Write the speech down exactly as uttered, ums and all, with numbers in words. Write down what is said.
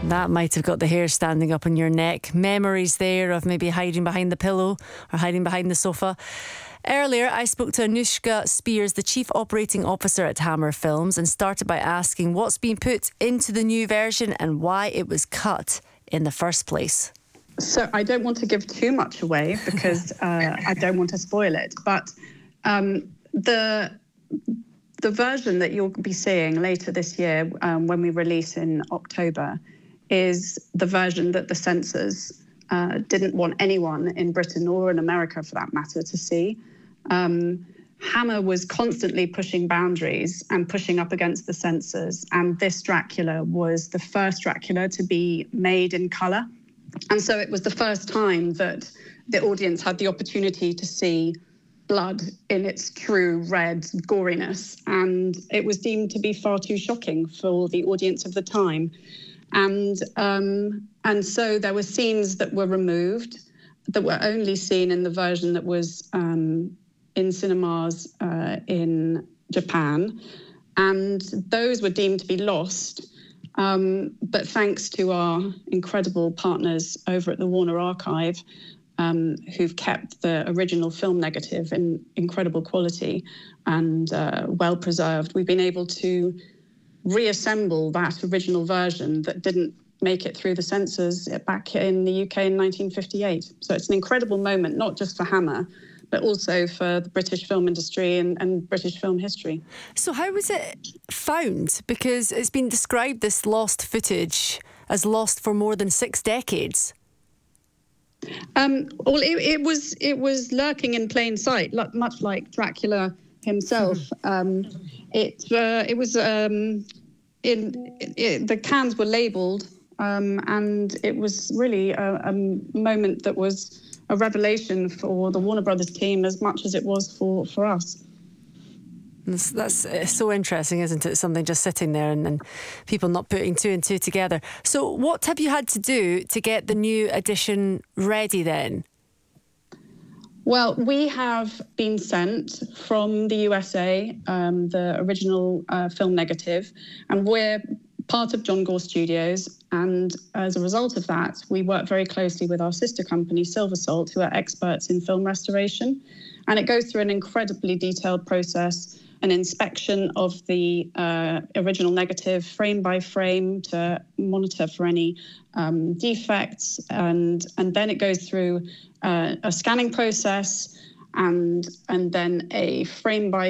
That might have got the hair standing up on your neck. Memories there of maybe hiding behind the pillow or hiding behind the sofa. Earlier, I spoke to Anushka Spears, the Chief Operating Officer at Hammer Films, and started by asking what's been put into the new version and why it was cut in the first place. So I don't want to give too much away because uh, I don't want to spoil it. But um, the the version that you'll be seeing later this year, um, when we release in October, is the version that the censors uh, didn't want anyone in Britain or in America, for that matter, to see. Um, Hammer was constantly pushing boundaries and pushing up against the censors, and this Dracula was the first Dracula to be made in colour. And so it was the first time that the audience had the opportunity to see blood in its true red goriness, and it was deemed to be far too shocking for the audience of the time. And um, and so there were scenes that were removed that were only seen in the version that was um, in cinemas uh, in Japan, and those were deemed to be lost. Um, but thanks to our incredible partners over at the Warner Archive, um, who've kept the original film negative in incredible quality and uh, well preserved, we've been able to reassemble that original version that didn't make it through the censors back in the U K in nineteen fifty-eight. So it's an incredible moment, not just for Hammer, but also for the British film industry and, and British film history. So how was it found? Because it's been described, this lost footage, as lost for more than six decades. Um, well, it, it was it was lurking in plain sight, much like Dracula himself. um, it uh, it was um, in it, the cans were labelled, um, and it was really a, a moment that was a revelation for the Warner Brothers team as much as it was for, for us. That's, that's uh, so interesting, isn't it? Something just sitting there and, and people not putting two and two together. So what have you had to do to get the new edition ready then? Well, we have been sent from the U S A, um, the original uh, film negative, and we're part of John Gore Studios. And as a result of that, we work very closely with our sister company, Silver Salt, who are experts in film restoration. And it goes through an incredibly detailed process, an inspection of the uh, original negative frame by frame to monitor for any um, defects. And, and then it goes through uh, a scanning process and, and then a frame by